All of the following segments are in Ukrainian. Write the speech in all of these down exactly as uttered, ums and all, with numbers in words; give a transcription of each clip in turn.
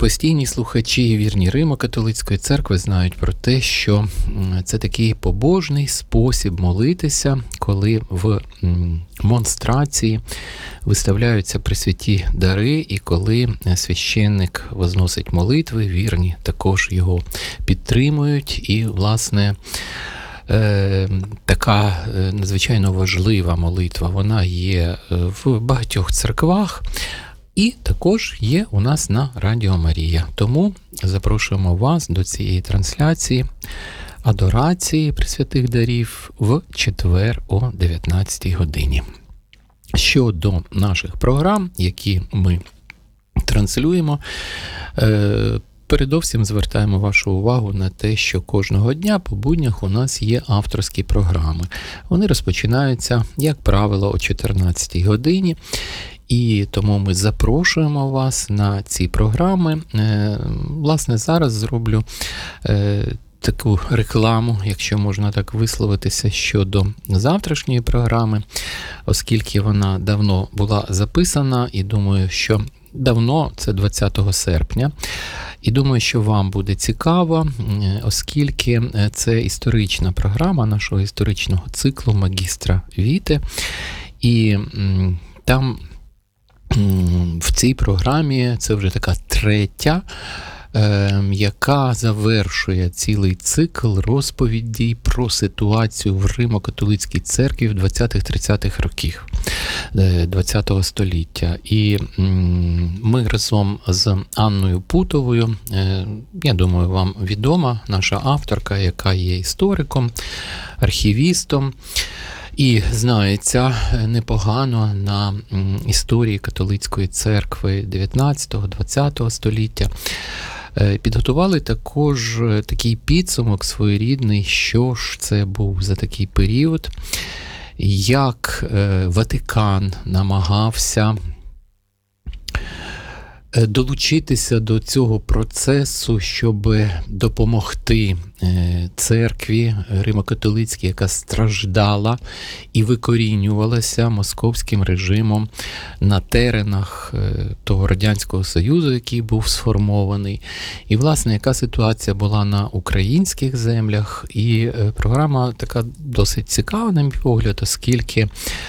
Постійні слухачі і вірні Римо-католицької церкви знають про те, що це такий побожний спосіб молитися, коли в монстрації виставляються пресвяті дари, і коли священник возносить молитви, вірні також його підтримують. І, власне, така надзвичайно важлива молитва, вона є в багатьох церквах, і також є у нас на Радіо Марія. Тому запрошуємо вас до цієї трансляції адорації Пресвятих дарів в четвер о дев'ятнадцятій годині. Щодо наших програм, які ми транслюємо, передовсім звертаємо вашу увагу на те, що кожного дня по буднях у нас є авторські програми. Вони розпочинаються, як правило, о чотирнадцятій годині. І тому ми запрошуємо вас на ці програми. Власне, зараз зроблю таку рекламу, якщо можна так висловитися, щодо завтрашньої програми, оскільки вона давно була записана, і думаю, що давно, це двадцятого серпня, і думаю, що вам буде цікаво, оскільки це історична програма нашого історичного циклу магістра Віте, і там в цій програмі це вже така третя, яка завершує цілий цикл розповідей про ситуацію в Римо-католицькій церкві в двадцятих-тридцятих років ХХ століття. І ми разом з Анною Путовою, я думаю, вам відома наша авторка, яка є істориком, архівістом, і знається непогано на історії католицької церкви дев'ятнадцятого-двадцятого століття, підготували також такий підсумок своєрідний, що ж це був за такий період, як Ватикан намагався долучитися до цього процесу, щоб допомогти церкві Римо-католицькій, яка страждала і викорінювалася московським режимом на теренах того Радянського Союзу, який був сформований. І, власне, яка ситуація була на українських землях. І програма така досить цікава, на мій погляд, оскільки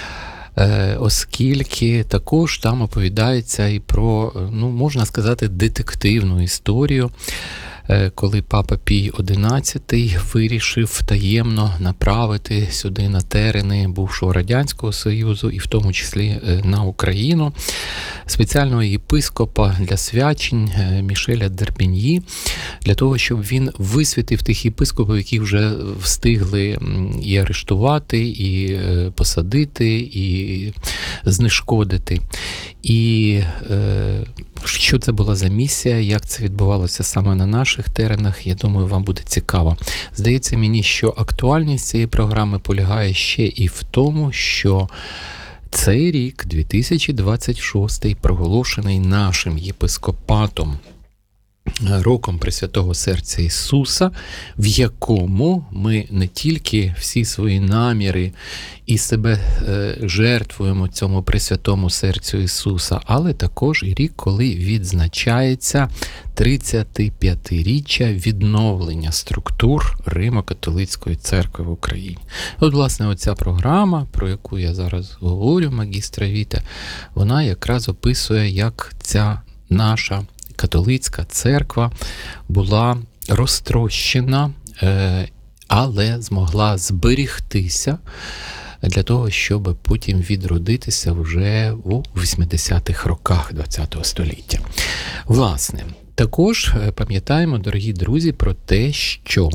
оскільки також там оповідається і про, ну, можна сказати, детективну історію, коли папа Пій одинадцятий вирішив таємно направити сюди на терени бувшого Радянського Союзу, і в тому числі на Україну, спеціального єпископа для свячень Мішеля Д'Ербеньї, для того, щоб він висвітив тих єпископів, які вже встигли і арештувати, і посадити, і знешкодити. І е, що це була за місія, як це відбувалося саме на наших теренах, я думаю, вам буде цікаво. Здається мені, що актуальність цієї програми полягає ще і в тому, що цей рік, дві тисячі двадцять шостий, проголошений нашим єпископатом роком Пресвятого Серця Ісуса, в якому ми не тільки всі свої наміри і себе жертвуємо цьому Пресвятому Серцю Ісуса, але також і рік, коли відзначається тридцятип'ятиріччя відновлення структур Римо-католицької церкви в Україні. От, власне, оця програма, про яку я зараз говорю, магістра Віте, вона якраз описує, як ця наша католицька церква була розтрощена, але змогла зберігтися для того, щоб потім відродитися вже у вісімдесятих роках ХХ століття. Власне, також пам'ятаємо, дорогі друзі, про те, що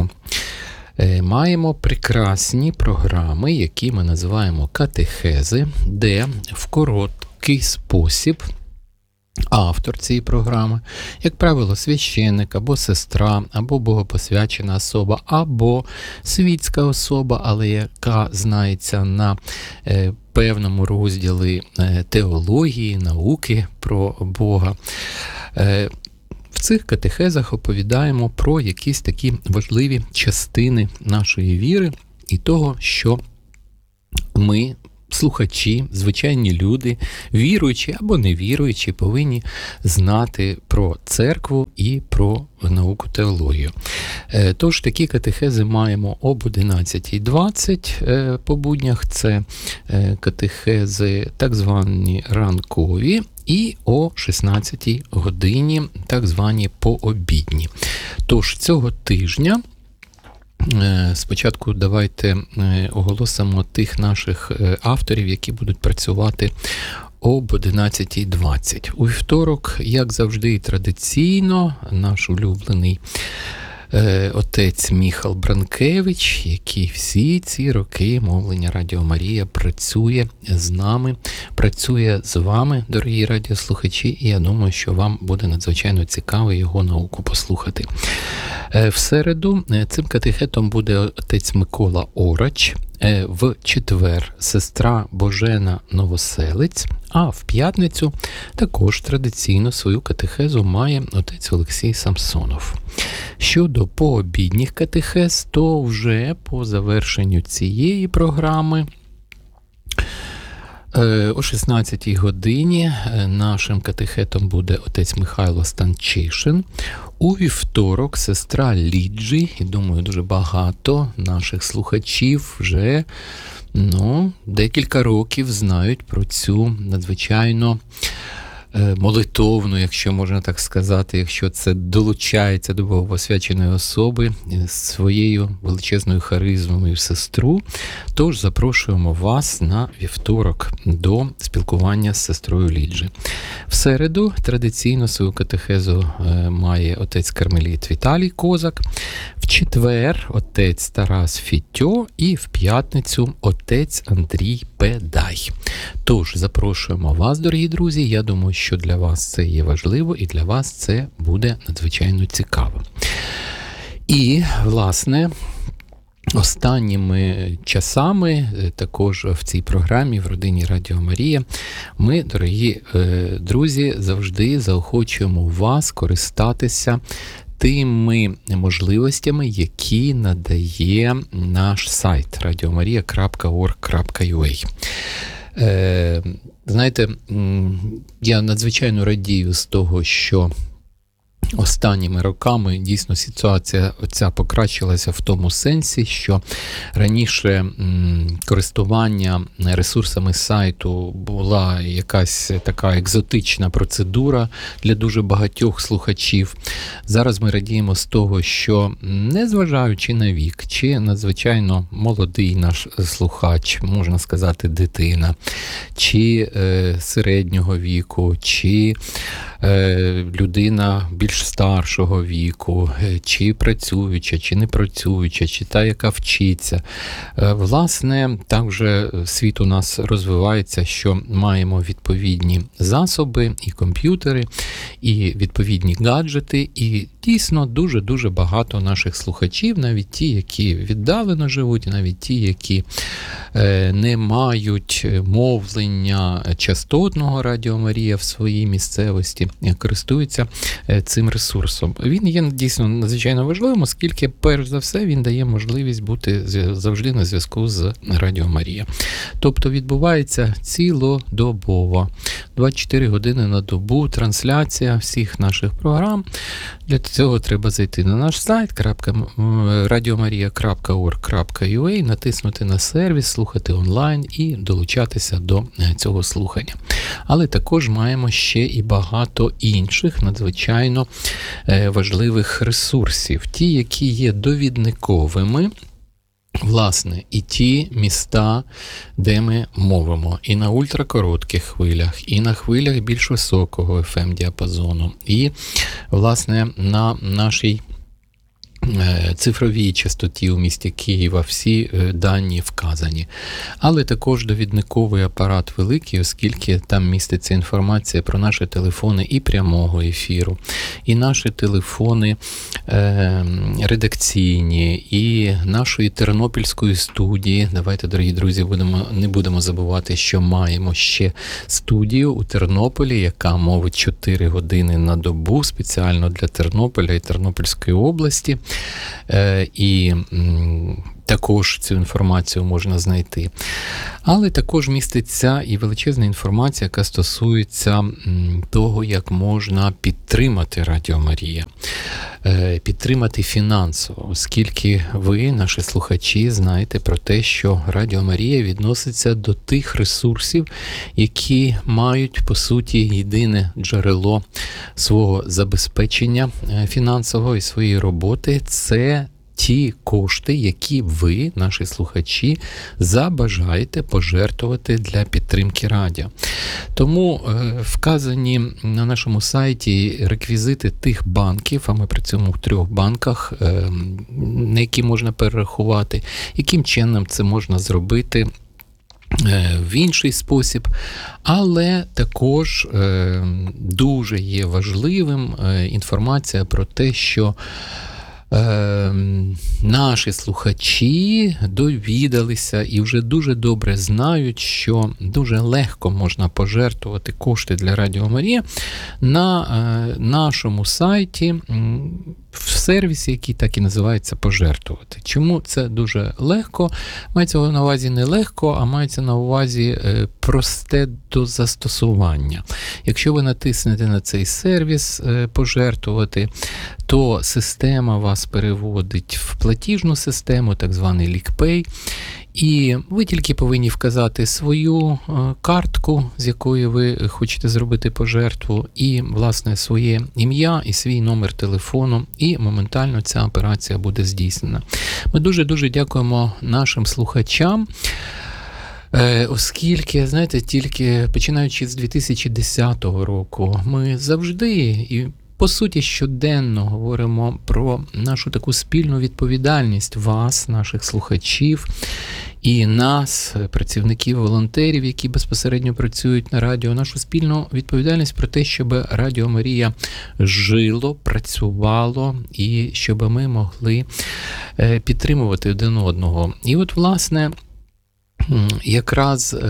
маємо прекрасні програми, які ми називаємо катехези, де в короткий спосіб автор цієї програми, як правило, священник, або сестра, або богопосвячена особа, або світська особа, але яка знається на е, певному розділі е, теології, науки про Бога. Е, в цих катехезах оповідаємо про якісь такі важливі частини нашої віри і того, що ми слухачі, звичайні люди, віруючі або невіруючі, повинні знати про церкву і про науку теологію. Тож такі катехези маємо об одинадцятій двадцять по буднях, це катехези так звані ранкові, і о шістнадцятій годині так звані пообідні. Тож цього тижня спочатку давайте оголосимо тих наших авторів, які будуть працювати об одинадцятій двадцять. У вівторок, як завжди і традиційно, наш улюблений отець Міхал Бранкевич, який всі ці роки мовлення Радіо Марія працює з нами, працює з вами, дорогі радіослухачі, і я думаю, що вам буде надзвичайно цікаво його науку послухати. В середу цим катехетом буде отець Микола Ороч, в четвер сестра Божена Новоселець, а в п'ятницю також традиційно свою катехезу має отець Олексій Самсонов. Щодо пообідніх катехез, то вже по завершенню цієї програми о шістнадцятій годині нашим катехетом буде отець Михайло Станчишин. У вівторок сестра Ліджі, і думаю, дуже багато наших слухачів вже ну, декілька років знають про цю надзвичайно молитовну, якщо можна так сказати, якщо це долучається до богопосвяченої особи своєю величезною харизмою сестру. Тож запрошуємо вас на вівторок до спілкування з сестрою Ліджі. В середу традиційно свою катехезу має отець кармеліт Віталій Козак, в четвер отець Тарас Фітьо і в п'ятницю отець Андрій Педай. Тож запрошуємо вас, дорогі друзі, я думаю, що для вас це є важливо і для вас це буде надзвичайно цікаво. І, власне, останніми часами, також в цій програмі в родині Радіо Марія, ми, дорогі друзі, завжди заохочуємо вас користатися тими можливостями, які надає наш сайт радіомарія крапка орг крапка ю а. Е, знаєте, я надзвичайно радію з того, що останніми роками дійсно ситуація оця покращилася в тому сенсі, що раніше м, користування ресурсами сайту була якась така екзотична процедура для дуже багатьох слухачів. Зараз ми радіємо з того, що незважаючи на вік, чи надзвичайно молодий наш слухач, можна сказати, дитина, чи е, середнього віку, чи е, людина більш старшого віку, чи працююча, чи не працююча, чи та, яка вчиться. Власне, так вже світ у нас розвивається, що маємо відповідні засоби і комп'ютери, і відповідні гаджети, і дійсно дуже-дуже багато наших слухачів, навіть ті, які віддалено живуть, навіть ті, які не мають мовлення частотного Радіо Марія в своїй місцевості, користуються цим ресурсом. Він є дійсно надзвичайно важливим, оскільки, перш за все, він дає можливість бути завжди на зв'язку з Радіо Марія. Тобто відбувається цілодобово, двадцять чотири години на добу, трансляція всіх наших програм. Для цього треба зайти на наш сайт радіомарія крапка орг крапка ю а, натиснути на сервіс, слухати онлайн і долучатися до цього слухання. Але також маємо ще і багато інших надзвичайно важливих ресурсів. Ті, які є довідниковими, власне, і ті міста, де ми мовимо, і на ультракоротких хвилях, і на хвилях більш високого еф ем-діапазону, і, власне, на нашій цифровій частоті у місті Києва всі дані вказані. Але також довідниковий апарат великий, оскільки там міститься інформація про наші телефони і прямого ефіру, і наші телефони е, редакційні, і нашої тернопільської студії. Давайте, дорогі друзі, будемо, не будемо забувати, що маємо ще студію у Тернополі, яка мовить чотири години на добу спеціально для Тернополя і Тернопільської області. І також цю інформацію можна знайти. Але також міститься і величезна інформація, яка стосується того, як можна підтримати Радіо Марія. Підтримати фінансово, оскільки ви, наші слухачі, знаєте про те, що Радіо Марія відноситься до тих ресурсів, які мають, по суті, єдине джерело свого забезпечення фінансового і своєї роботи – це ті кошти, які ви, наші слухачі, забажаєте пожертвувати для підтримки радіо. Тому е, вказані на нашому сайті реквізити тих банків, а ми працюємо в трьох банках, е, на які можна перерахувати, яким чином це можна зробити в інший спосіб, але також е, дуже є важливим е, інформація про те, що Е, наші слухачі довідалися і вже дуже добре знають, що дуже легко можна пожертвувати кошти для Радіо Марія на е, нашому сайті в сервісі, який так і називається «Пожертвувати». Чому це дуже легко? Мається на увазі не легко, а мається на увазі е, просте до застосування. Якщо ви натиснете на цей сервіс е, «Пожертвувати», то система вас переводить в платіжну систему, так званий LinkPay, і ви тільки повинні вказати свою картку, з якої ви хочете зробити пожертву, і, власне, своє ім'я і свій номер телефону, і моментально ця операція буде здійснена. Ми дуже-дуже дякуємо нашим слухачам, оскільки, знаєте, тільки починаючи з дві тисячі десятого року, ми завжди і по суті, щоденно говоримо про нашу таку спільну відповідальність вас, наших слухачів, і нас, працівників, волонтерів, які безпосередньо працюють на радіо, нашу спільну відповідальність про те, щоб Радіо Марія жило, працювало і щоб ми могли підтримувати один одного. І от, власне, якраз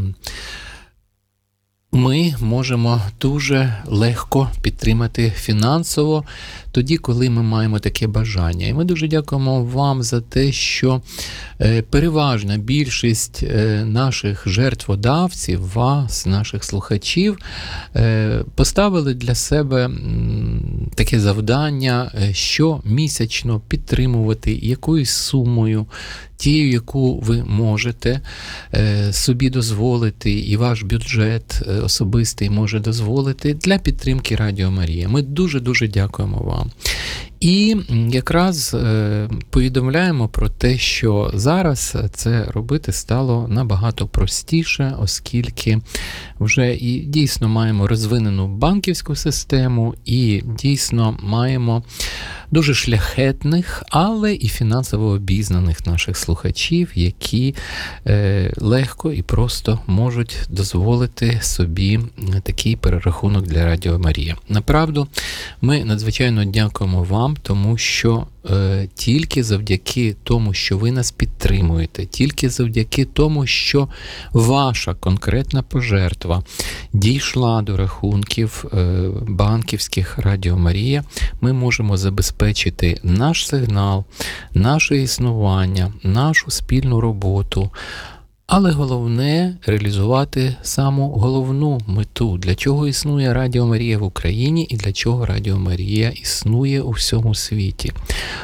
ми можемо дуже легко підтримати фінансово тоді, коли ми маємо таке бажання. І ми дуже дякуємо вам за те, що переважна більшість наших жертводавців, вас, наших слухачів, поставили для себе таке завдання, щомісячно підтримувати якоюсь сумою, тією, яку ви можете собі дозволити, і ваш бюджет особистий може дозволити для підтримки Радіо Марія. Ми дуже-дуже дякуємо вам. І якраз повідомляємо про те, що зараз це робити стало набагато простіше, оскільки вже і дійсно маємо розвинену банківську систему, і дійсно маємо дуже шляхетних, але і фінансово обізнаних наших слухачів, які е, легко і просто можуть дозволити собі такий перерахунок для Радіо Марія. Направду, ми надзвичайно дякуємо вам, тому що е, тільки завдяки тому, що ви нас підтримуєте, тільки завдяки тому, що ваша конкретна пожертва дійшла до рахунків е, банківських Радіо Марія, ми можемо забезпечити наш сигнал, наше існування, нашу спільну роботу, але головне – реалізувати саму головну мету, для чого існує Радіо Марія в Україні і для чого Радіо Марія існує у всьому світі.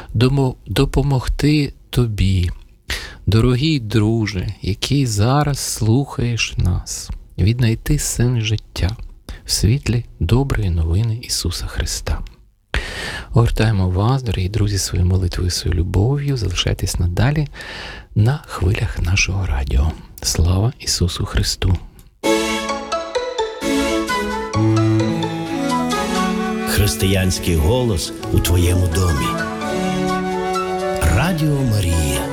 Допомогти тобі, дорогий друже, який зараз слухаєш нас, віднайти сенс життя в світлі доброї новини Ісуса Христа. Огортаємо вас, дорогі друзі, своєю молитвою, своєю любов'ю. Залишайтесь надалі на хвилях нашого радіо. Слава Ісусу Христу! Християнський голос у твоєму домі. Радіо Марія.